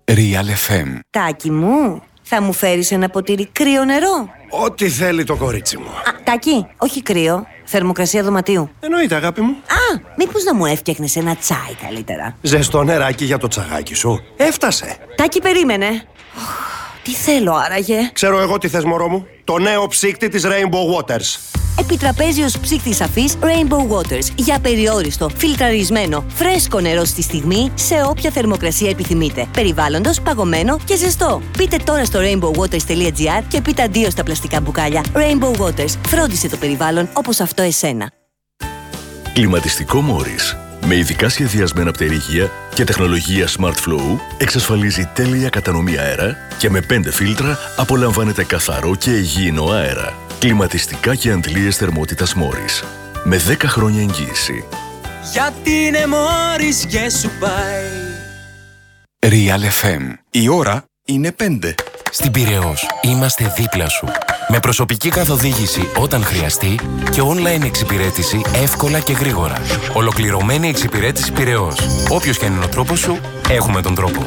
Real FM. Τάκη μου, θα μου φέρεις ένα ποτήρι κρύο νερό? Ό,τι θέλει το κορίτσι μου. Τάκη, όχι κρύο, θερμοκρασία δωματίου. Εννοείται, αγάπη μου. Μήπως να μου έφτιαχνες ένα τσάι καλύτερα? Ζεστό νεράκι για το τσαγάκι σου. Έφτασε. Τάκη, περίμενε. Τι θέλω άραγε? Ξέρω εγώ τι θες, μωρό μου. Το νέο ψύκτη της Rainbow Waters. Επιτραπέζιος ψύκτης αφής Rainbow Waters. Για περιόριστο, φιλτραρισμένο, φρέσκο νερό στη στιγμή, σε όποια θερμοκρασία επιθυμείτε. Περιβάλλοντος, παγωμένο και ζεστό. Μπείτε τώρα στο rainbowwaters.gr και πείτε αντίο στα πλαστικά μπουκάλια. Rainbow Waters. Φρόντισε το περιβάλλον όπως αυτό εσένα. Κλιματιστικό Morris. Με ειδικά σχεδιασμένα πτερίγια και τεχνολογία Smart Flow εξασφαλίζει τέλεια κατανομή αέρα και με 5 φίλτρα απολαμβάνετε καθαρό και υγιεινό αέρα. Κλιματιστικά και αντλίες θερμότητας Morris. Με 10 χρόνια εγγύηση. Γιατί είναι Morris και σου πάει. Real FM. Η ώρα είναι 5. Στην Πειραιώς είμαστε δίπλα σου. Με προσωπική καθοδήγηση όταν χρειαστεί και online εξυπηρέτηση εύκολα και γρήγορα. Ολοκληρωμένη εξυπηρέτηση Πειραιώς. Όποιος και αν είναι ο τρόπος σου, έχουμε τον τρόπο.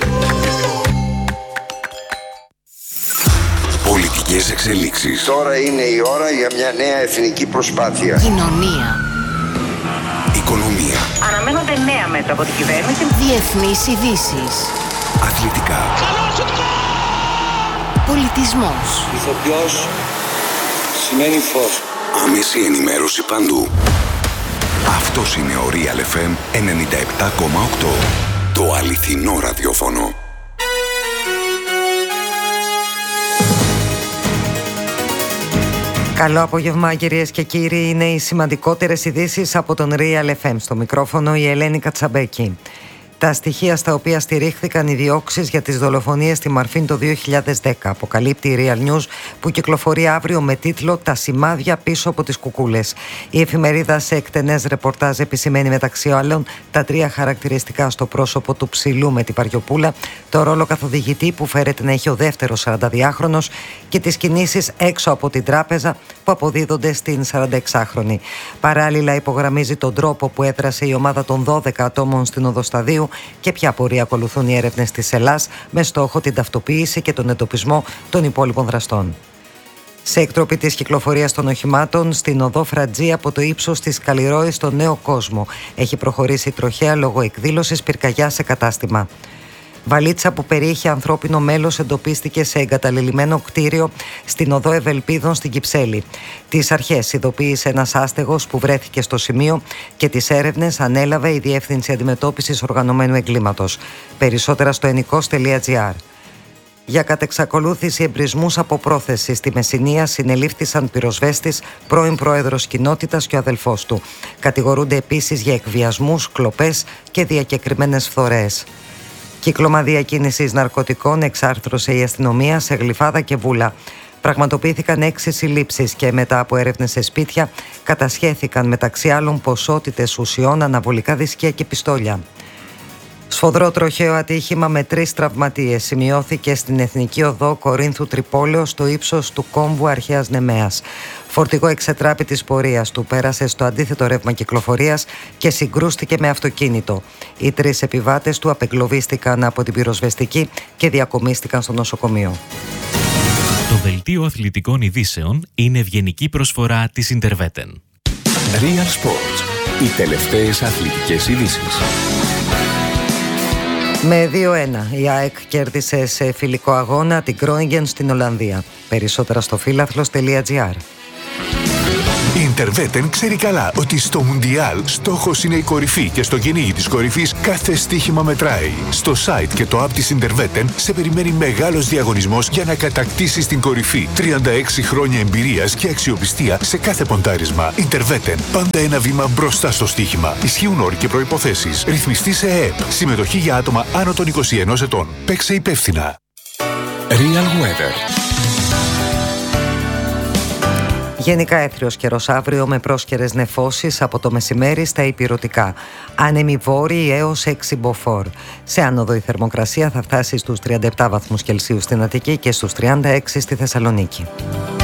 Πολιτικές εξελίξεις. Τώρα είναι η ώρα για μια νέα εθνική προσπάθεια. Κοινωνία. Οικονομία. Αναμένονται νέα μέτρα από την κυβέρνηση. Διεθνείς ειδήσεις. Αθλητικά. Πολιτισμός. Ηθοποιός σημαίνει φως. Άμεση ενημέρωση παντού. Αυτός είναι ο Real FM 97,8. Το αληθινό ραδιόφωνο. Καλό απόγευμα, κυρίες και κύριοι. Είναι οι σημαντικότερες ειδήσεις από τον Real FM. Στο μικρόφωνο η Ελένη Κατσαμπέκη. Τα στοιχεία στα οποία στηρίχθηκαν οι διώξεις για τις δολοφονίες στη Μαρφίν το 2010 αποκαλύπτει η Real News, που κυκλοφορεί αύριο με τίτλο «Τα σημάδια πίσω από τις κουκούλες». Η εφημερίδα σε εκτενές ρεπορτάζ επισημαίνει μεταξύ άλλων τα 3 χαρακτηριστικά στο πρόσωπο του ψηλού με τη βαριοπούλα, το ρόλο καθοδηγητή που φέρεται να έχει ο δεύτερος 42χρονος και τις κινήσεις έξω από την τράπεζα που αποδίδονται στην 46χρονη. Παράλληλα υπογραμμίζει τον τρόπο που έδρασε η ομάδα των 12 ατόμων στην Οδοσταδίου και ποια πορεία ακολουθούν οι έρευνες της Ελλάς με στόχο την ταυτοποίηση και τον εντοπισμό των υπόλοιπων δραστών. Σε εκτροπή της κυκλοφορίας των οχημάτων στην οδό Φρατζή από το ύψος της Καλλιρόης στο Νέο Κόσμο έχει προχωρήσει τροχαία λόγω εκδήλωσης πυρκαγιά σε κατάστημα. Βαλίτσα που περιείχε ανθρώπινο μέλος εντοπίστηκε σε εγκαταλελειμμένο κτίριο στην οδό Ευελπίδων στην Κυψέλη. Τις αρχές ειδοποίησε ένας άστεγος που βρέθηκε στο σημείο και τις έρευνες ανέλαβε η Διεύθυνση Αντιμετώπισης Οργανωμένου Εγκλήματος. Περισσότερα στο ενικός.gr. Για κατεξακολούθηση εμπρισμούς από πρόθεση στη Μεσσηνία συνελήφθησαν πυροσβέστης, πρώην πρόεδρος κοινότητας και ο αδελφός του. Κατηγορούνται επίσης για εκβιασμούς, κλοπές και διακεκριμένες φθορές. Κύκλωμα διακίνησης ναρκωτικών εξάρθρωσε η αστυνομία σε Γλυφάδα και Βούλα. Πραγματοποιήθηκαν 6 συλλήψεις και μετά από έρευνες σε σπίτια κατασχέθηκαν μεταξύ άλλων ποσότητες ουσιών, αναβολικά δισκία και πιστόλια. Σφοδρό τροχαίο ατύχημα με 3 τραυματίες σημειώθηκε στην Εθνική Οδό Κορίνθου Τρυπόλεως στο ύψος του κόμβου Αρχαίας Νεμαίας. Φορτηγό εξετράπη της πορείας του πέρασε στο αντίθετο ρεύμα κυκλοφορίας και συγκρούστηκε με αυτοκίνητο. Οι 3 επιβάτες του απεγκλωβίστηκαν από την πυροσβεστική και διακομίστηκαν στο νοσοκομείο. Το δελτίο αθλητικών ειδήσεων είναι ευγενική προσφορά της Interveten. Real Sports. Οι τελευταίες αθλητικές ειδήσεις. Με 2-1 η ΑΕΚ κέρδισε σε φιλικό αγώνα την Groningen στην Ολλανδία. Περισσότερα στο φίλαθλος.gr. Η Interveten ξέρει καλά ότι στο Μουντιάλ στόχος είναι η κορυφή και στο κυνήγι της κορυφής κάθε στοίχημα μετράει. Στο site και το app της Interveten σε περιμένει μεγάλος διαγωνισμός για να κατακτήσεις την κορυφή. 36 χρόνια εμπειρίας και αξιοπιστία σε κάθε ποντάρισμα. Interveten. Πάντα ένα βήμα μπροστά στο στοίχημα. Ισχύουν όροι και προϋποθέσεις. Ρυθμιστή σε ΕΕΠ. Συμμετοχή για άτομα άνω των 21 ετών. Παίξε υπεύθυνα. Real Weather. Γενικά έθριος καιρός αύριο με πρόσκαιρες νεφώσεις από το μεσημέρι στα ηπειρωτικά. Άνεμοι βόρειοι έως 6 μποφόρ. Σε άνοδο η θερμοκρασία θα φτάσει στους 37 βαθμούς Κελσίου στην Αττική και στους 36 στη Θεσσαλονίκη.